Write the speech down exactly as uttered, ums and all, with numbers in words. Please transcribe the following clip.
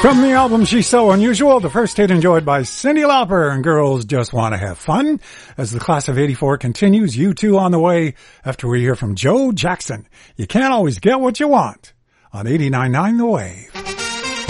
From the album She's So Unusual, the first hit enjoyed by Cyndi Lauper and Girls Just Want to Have Fun. As the class of eighty-four continues, U two on the way after we hear from Joe Jackson. You can't always get what you want on eighty-nine point nine The Wave.